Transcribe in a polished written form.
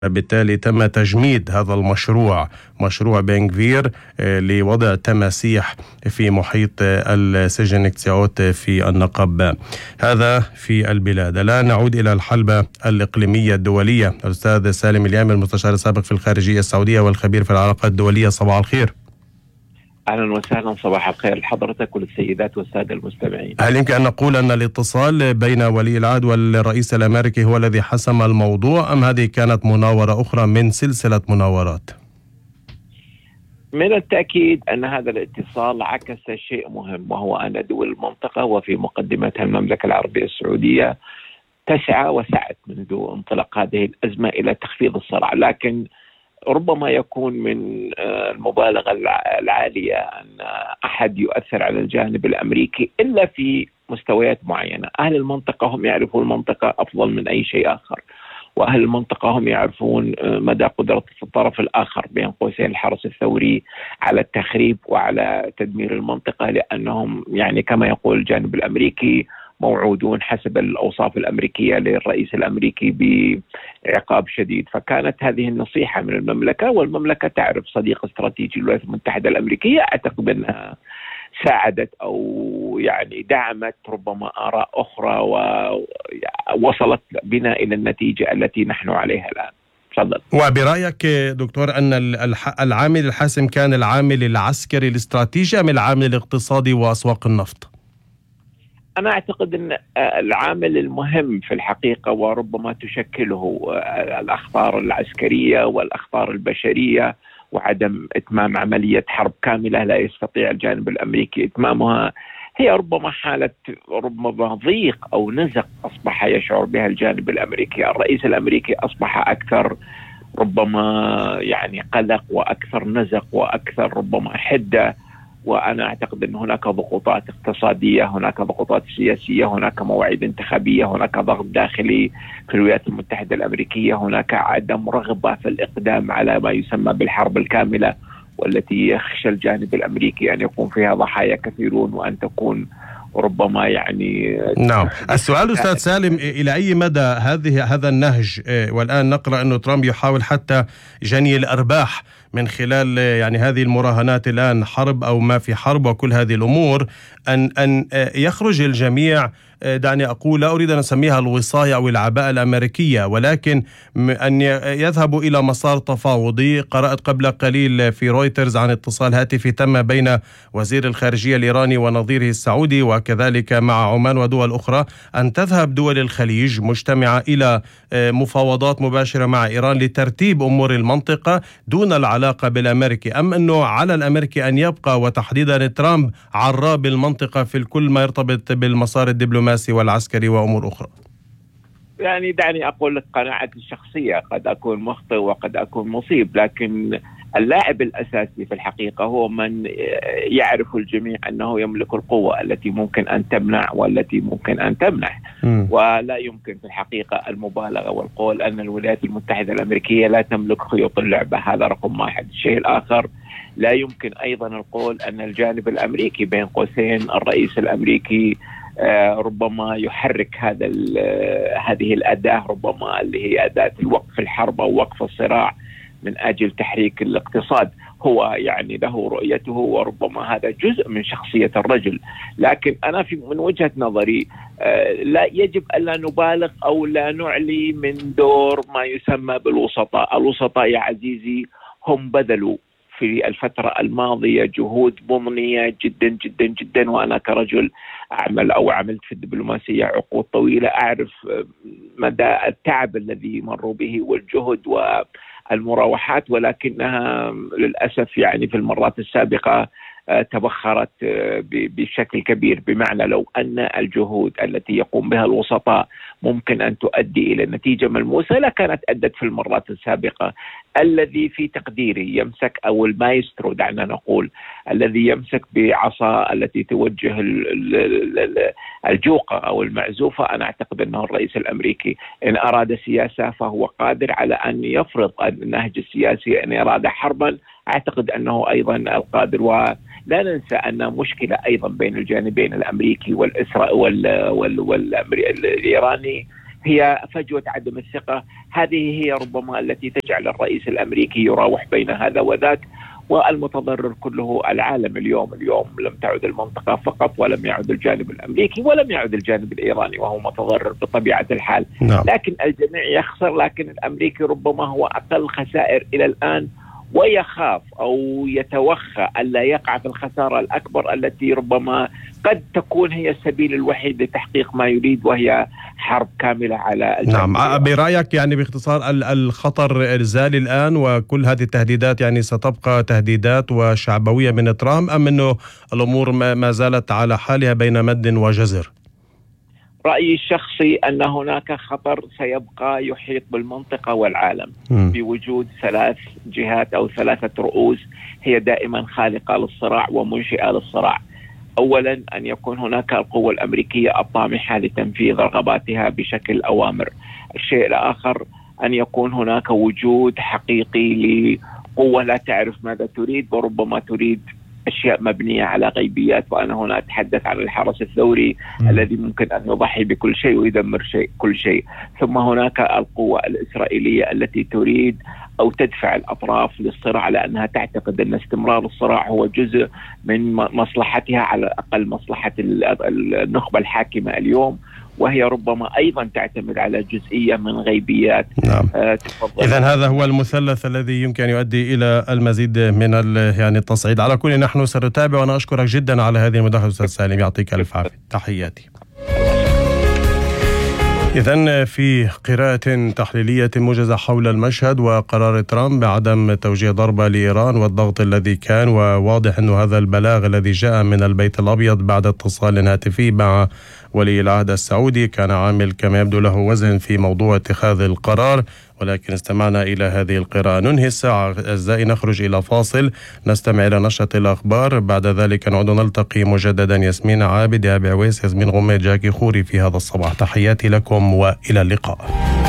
بالتالي تم تجميد هذا المشروع، مشروع بن غفير، لوضع تماسيح في محيط السجن كتساوت في النقب. هذا في البلاد. الآن نعود إلى الحلبة الإقليمية الدولية. الأستاذ سالم اليامي، المستشار السابق في الخارجية السعودية والخبير في العلاقات الدولية، صباح الخير. أهلا وسهلا، صباح الخير لحضرتك وللسيدات والسادة المستمعين. هل يمكن أن نقول أن الاتصال بين ولي العهد والرئيس الأمريكي هو الذي حسم الموضوع، أم هذه كانت مناورة أخرى من سلسلة مناورات؟ من التأكيد أن هذا الاتصال عكس شيء مهم، وهو أن دول المنطقة وفي مقدمتها المملكة العربية السعودية تسعى وسعت منذ انطلاق هذه الأزمة إلى تخفيض الصراع، لكن ربما يكون من المبالغة العالية أن أحد يؤثر على الجانب الأمريكي إلا في مستويات معينة. أهل المنطقة هم يعرفون المنطقة أفضل من أي شيء آخر، وأهل المنطقة هم يعرفون مدى قدرة الطرف الآخر بين قوسين الحرس الثوري على التخريب وعلى تدمير المنطقة، لأنهم يعني كما يقول الجانب الأمريكي موعودون حسب الأوصاف الأمريكية للرئيس الأمريكي بعقاب شديد. فكانت هذه النصيحة من المملكة، والمملكة تعرف صديق استراتيجي الولايات المتحدة الأمريكية، أعتقد أنها ساعدت أو يعني دعمت ربما آراء أخرى ووصلت بنا إلى النتيجة التي نحن عليها الآن. تفضل. وبرأيك دكتور أن العامل الحاسم كان العامل العسكري الاستراتيجي أم العامل الاقتصادي وأسواق النفط؟ أنا أعتقد أن العامل المهم في الحقيقة وربما تشكله الأخطار العسكرية والأخطار البشرية وعدم إتمام عملية حرب كاملة لا يستطيع الجانب الأمريكي إتمامها، هي ربما حالة ربما ضيق أو نزق أصبح يشعر بها الجانب الأمريكي. الرئيس الأمريكي أصبح أكثر ربما يعني قلق وأكثر نزق وأكثر ربما حدة، وأنا أعتقد أن هناك ضغوطات اقتصادية، هناك ضغوطات سياسية، هناك مواعيد انتخابية، هناك ضغط داخلي في الولايات المتحدة الأمريكية، هناك عدم رغبة في الإقدام على ما يسمى بالحرب الكاملة، والتي يخشى الجانب الأمريكي أن يكون فيها ضحايا كثيرون وأن تكون ربما يعني. نعم. السؤال أستاذ سالم، إلى أي مدى هذا النهج، والآن نقرأ أنه ترامب يحاول حتى جني الأرباح من خلال يعني هذه المراهنات، الآن حرب أو ما في حرب وكل هذه الأمور، أن يخرج الجميع، دعني أقول لا أريد أن أسميها الوصاية أو العباءة الأمريكية، ولكن أن يذهبوا إلى مسار تفاوضي. قرأت قبل قليل في رويترز عن اتصال هاتفي تم بين وزير الخارجية الإيراني ونظيره السعودي، وكذلك مع عمان ودول أخرى، أن تذهب دول الخليج مجتمعة إلى مفاوضات مباشرة مع إيران لترتيب أمور المنطقة دون العلاقة بالأمريكي، أم أنه على الأمريكي أن يبقى، وتحديدا ترامب، عراب المنطقة في كل ما يرتبط بالمسار الدبلوماسي والعسكري وأمور أخرى؟ يعني دعني أقول لك قناعتي الشخصية، قد أكون مخطئ وقد أكون مصيب، لكن اللاعب الأساسي في الحقيقة هو من يعرف الجميع أنه يملك القوة التي ممكن أن تمنع والتي ممكن أن تمنح. ولا يمكن في الحقيقة المبالغة والقول أن الولايات المتحدة الأمريكية لا تملك خيوط اللعبة، هذا رقم واحد. الشيء الآخر، لا يمكن أيضا القول أن الجانب الأمريكي بين قوسين الرئيس الأمريكي ربما يحرك هذه الأداة، ربما اللي هي أداة الوقف الحرب أو وقف الصراع من أجل تحريك الاقتصاد. هو يعني له رؤيته، وربما هذا جزء من شخصية الرجل، لكن أنا من وجهة نظري لا يجب ألا نبالغ أو لا نعلي من دور ما يسمى بالوسطاء. الوسطاء يا عزيزي هم بذلوا في الفترة الماضية جهود مضنية جدا جدا جدا، وأنا كرجل أعمل أو عملت في الدبلوماسية عقود طويلة أعرف مدى التعب الذي مروا به والجهد والمراوحات، ولكنها للأسف يعني في المرات السابقة تبخرت بشكل كبير. بمعنى لو أن الجهود التي يقوم بها الوسطاء ممكن أن تؤدي إلى نتيجة ملموسة لكانت أدت في المرات السابقة. الذي في تقديري يمسك، أو المايسترو دعنا نقول، الذي يمسك بعصا التي توجه الجوقة أو المعزوفة، أنا أعتقد أنه الرئيس الأمريكي. إن أراد سياسة فهو قادر على أن يفرض النهج السياسي. إن أراد حربا أعتقد أنه أيضا القادر. ولا ننسى أن مشكلة أيضا بين الجانبين الأمريكي والإيراني هي فجوة عدم الثقة. هذه هي ربما التي تجعل الرئيس الأمريكي يراوح بين هذا وذاك، والمتضرر كله العالم اليوم لم تعد المنطقة فقط، ولم يعد الجانب الأمريكي، ولم يعد الجانب الإيراني وهو متضرر بطبيعة الحال. نعم. لكن الجميع يخسر، لكن الأمريكي ربما هو أقل خسائر إلى الآن، ويخاف أو يتوخى ألا يقع في الخسارة الأكبر التي ربما قد تكون هي السبيل الوحيد لتحقيق ما يريد، وهي حرب كاملة على نعم. برأيك يعني باختصار الخطر زال الآن، وكل هذه التهديدات يعني ستبقى تهديدات وشعبوية من ترامب، أم أنه الأمور ما زالت على حالها بين مد وجزر؟ رأيي الشخصي أن هناك خطر سيبقى يحيط بالمنطقة والعالم بوجود 3 جهات أو 3 رؤوس هي دائما خالقة للصراع ومنشئة للصراع. أولا أن يكون هناك القوة الأمريكية الطامحة لتنفيذ رغباتها بشكل أوامر. الشيء الآخر أن يكون هناك وجود حقيقي لقوة لا تعرف ماذا تريد، وربما تريد أشياء مبنية على غيبيات. وأنا هنا أتحدث عن الحرس الثوري الذي ممكن أن يضحي بكل شيء ويدمر كل شيء. ثم هناك القوة الإسرائيلية التي تريد أو تدفع الأطراف للصراع، لأنها تعتقد أن استمرار الصراع هو جزء من مصلحتها، على الأقل مصلحة النخبة الحاكمة اليوم، وهي ربما أيضا تعتمد على جزئية من غيبيات. نعم. إذن هذا هو المثلث الذي يمكن يؤدي إلى المزيد من يعني التصعيد. على كل نحن سنتابع، وأنا أشكرك جدا على هذه المداخلة أستاذ سالم، يعطيك ألف عافية. تحياتي. إذن في قراءة تحليلية موجزة حول المشهد وقرار ترامب بعدم توجيه ضربة لإيران والضغط الذي كان، وواضح أن هذا البلاغ الذي جاء من البيت الأبيض بعد اتصال هاتفي مع ولي العهد السعودي كان عامل كما يبدو له وزن في موضوع اتخاذ القرار. ولكن استمعنا إلى هذه القراءة. ننهي الساعة الزائي، نخرج إلى فاصل، نستمع إلى نشرة الأخبار، بعد ذلك نعود نلتقي مجددا ياسمين عابد، أبي عويس، ياسمين غميد، جاكي خوري في هذا الصباح. تحياتي لكم وإلى اللقاء.